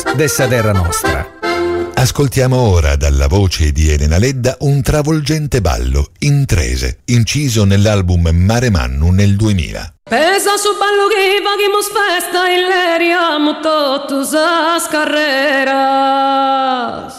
dessa terra nostra. Ascoltiamo ora dalla voce di Elena Ledda un travolgente ballo, Intrese, inciso nell'album Mare Mannu nel 2000. Pesa su ballo che paghiamo festa in l'aria, tutto sa scarrera.